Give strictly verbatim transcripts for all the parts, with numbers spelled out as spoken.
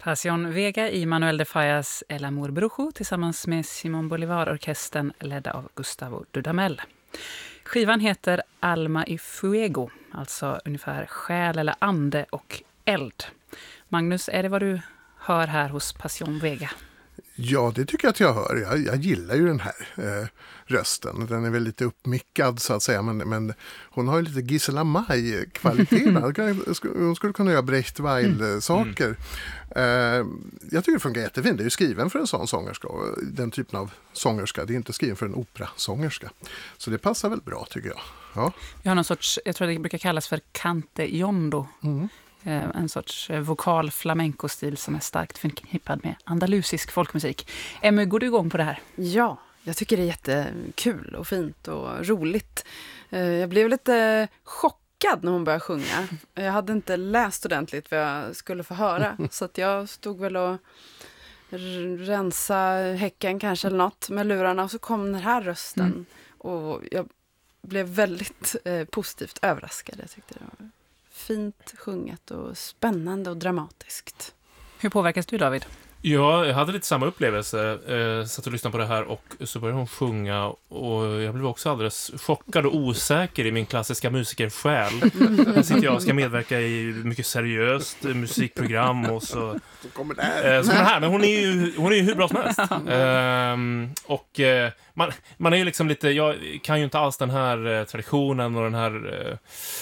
Pasión Vega i Manuel de Fallas El Amor Brujo tillsammans med Simón Bolívar-orkestern ledda av Gustavo Dudamel. Skivan heter Alma y Fuego, alltså ungefär själ eller ande och eld. Magnus, är det vad du hör här hos Pasión Vega? Ja, det tycker jag att jag hör. Jag, jag gillar ju den här eh, rösten. Den är väl lite uppmickad så att säga, men, men hon har ju lite Gisela May-kvalitet. Hon skulle kunna göra Brecht Weil-saker. Mm. Eh, jag tycker det funkar jättefint. Det är ju skriven för en sån sångerska. Den typen av sångerska. Det är inte skriven för en operasångerska. Så det passar väl bra, tycker jag. Ja. Jag har någon sorts, jag tror det brukar kallas för cante jondo. Mm. En sorts vokal flamenco-stil som är starkt förknippad med andalusisk folkmusik. Emmy, går du igång på det här? Ja, jag tycker det är jättekul och fint och roligt. Jag blev lite chockad när hon började sjunga. Jag hade inte läst ordentligt vad jag skulle få höra. Så att jag stod väl och rensa häcken kanske eller något med lurarna. Och så kom den här rösten. Mm. Och jag blev väldigt eh, positivt överraskad. Jag tyckte det var fint sjunget och spännande och dramatiskt. Hur påverkas du, David? Ja, jag hade lite samma upplevelse. Eh, satt och lyssnade på det här och så började hon sjunga och jag blev också alldeles chockad och osäker i min klassiska musikersjäl. Här sitter jag och ska medverka i mycket seriöst musikprogram och så... Så kommer det här. Eh, så kommer det här. Men hon är ju, hon är ju hur bra som helst. Eh, och eh, man, man är ju liksom lite... Jag kan ju inte alls den här eh, traditionen och den här... Eh,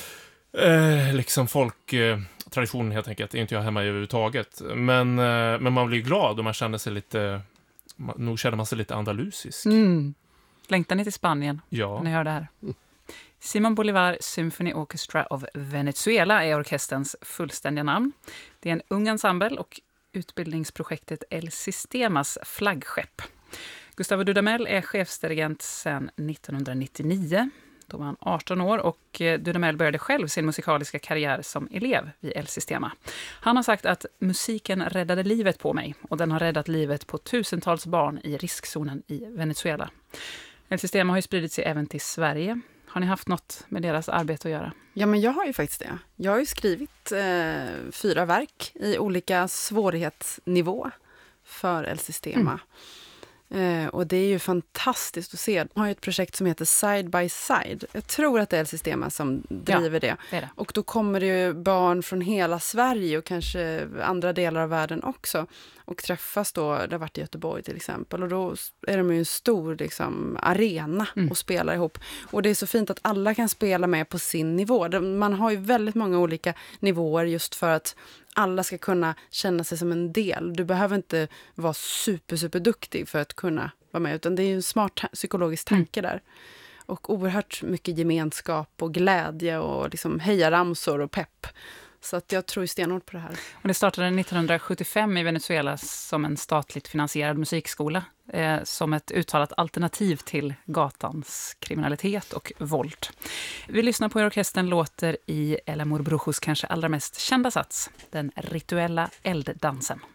Eh, liksom folk eh, traditionen helt enkelt är inte jag hemma i överhuvudtaget, men, eh, men man blir glad och man känner sig lite man, nog känner man sig lite andalusisk. Mm. Längtar ni till Spanien? Ja. När ni hör det här. Simón Bolívar Symphony Orchestra of Venezuela är orkesterns fullständiga namn. Det är en ung ensemble och utbildningsprojektet El Sistemas flaggskepp. Gustavo Dudamel är chefsdirigent sedan nittonhundranittionio. Då var han arton år och Dudamel började själv sin musikaliska karriär som elev vid El Sistema. Han har sagt att musiken räddade livet på mig och den har räddat livet på tusentals barn i riskzonen i Venezuela. El Sistema har ju spridit sig även till Sverige. Har ni haft något med deras arbete att göra? Ja, men jag har ju faktiskt det. Jag har ju skrivit eh, fyra verk i olika svårighetsnivå för El Sistema. Mm. Eh, och det är ju fantastiskt att se. De har ju ett projekt som heter Side by Side. Jag tror att det är El Sistema som driver ja, det. det, är det. Och då kommer det ju barn från hela Sverige och kanske andra delar av världen också. Och träffas då, det har varit i Göteborg till exempel. Och då är de ju en stor liksom, arena mm. och spelar ihop. Och det är så fint att alla kan spela med på sin nivå. Man har ju väldigt många olika nivåer just för att alla ska kunna känna sig som en del. Du behöver inte vara super, super duktig för att kunna vara med. Utan det är ju en smart ta- psykologisk tanke mm. där. Och oerhört mycket gemenskap och glädje och liksom hejaramsor och pepp. Så att jag tror stenhårt på det här. Och det startade nittonhundrasjuttiofem i Venezuela som en statligt finansierad musikskola. Eh, som ett uttalat alternativ till gatans kriminalitet och våld. Vi lyssnar på hur orkestern låter i El Amor Brujos kanske allra mest kända sats. Den rituella elddansen.